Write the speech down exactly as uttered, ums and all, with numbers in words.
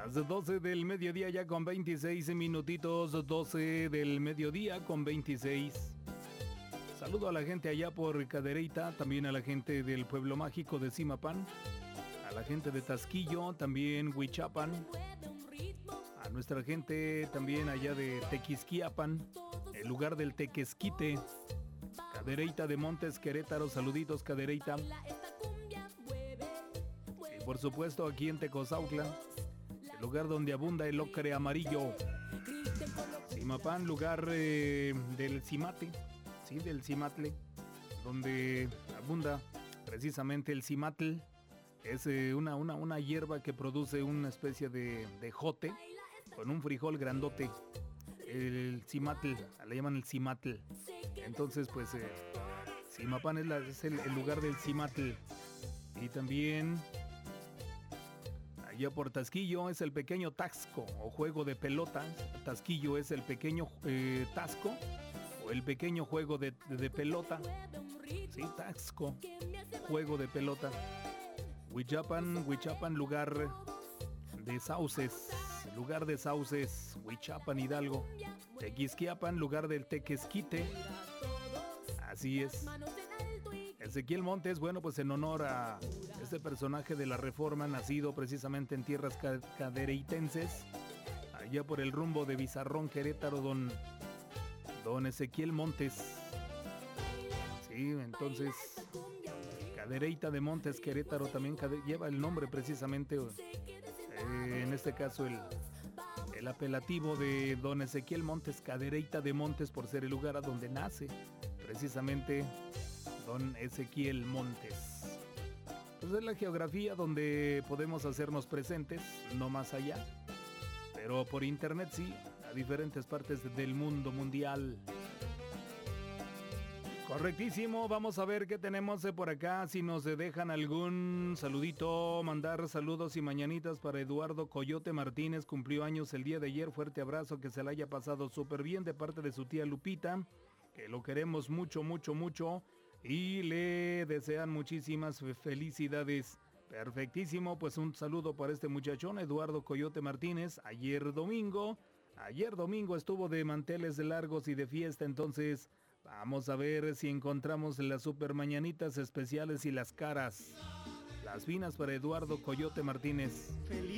Las doce del mediodía ya con veintiséis minutitos, doce del mediodía con veintiséis. Saludo a la gente allá por Cadereyta, también a la gente del pueblo mágico de Zimapán, a la gente de Tasquillo, también Huichapan, a nuestra gente también allá de Tequisquiapan, el lugar del Tequesquite, Cadereyta de Montes, Querétaro, saluditos Cadereyta. Y por supuesto aquí en Tecozautla, el lugar donde abunda el ocre amarillo. Zimapán, lugar eh, del cimate, sí, del cimatle, donde abunda precisamente el cimatl. Es eh, una, una, una hierba que produce una especie de, de jote con un frijol grandote. El cimatl, le llaman el cimatl. Entonces, pues, eh, Zimapán es, la, es el, el lugar del cimatl. Y también allá por Tasquillo es el pequeño Taxco o juego de pelota. Tasquillo es el pequeño eh, Tasco o el pequeño juego de, de, de pelota. Sí, Taxco, juego de pelota. Huichapan, Huichapan, lugar de sauces, lugar de sauces, Huichapan, Hidalgo. Tequisquiapan, lugar del Tequesquite. Así es. Ezequiel Montes, bueno, pues en honor a este personaje de la Reforma, nacido precisamente en tierras cadereitenses, allá por el rumbo de Bizarrón, Querétaro, don, don Ezequiel Montes. Sí, entonces, Cadereyta de Montes, Querétaro, también lleva el nombre precisamente, eh, en este caso el, el apelativo de don Ezequiel Montes, Cadereyta de Montes, por ser el lugar a donde nace precisamente don Ezequiel Montes. Pues es la geografía donde podemos hacernos presentes, no más allá, pero por internet sí, a diferentes partes del mundo mundial. Correctísimo, vamos a ver qué tenemos por acá, si nos dejan algún saludito, mandar saludos y mañanitas para Eduardo Coyote Martínez, cumplió años el día de ayer, fuerte abrazo, que se la haya pasado súper bien de parte de su tía Lupita, que lo queremos mucho, mucho, mucho y le desean muchísimas felicidades. Perfectísimo, pues un saludo para este muchachón, Eduardo Coyote Martínez, ayer domingo, ayer domingo estuvo de manteles largos y de fiesta, entonces vamos a ver si encontramos las super mañanitas especiales y las caras, las finas para Eduardo Coyote Martínez. Feliz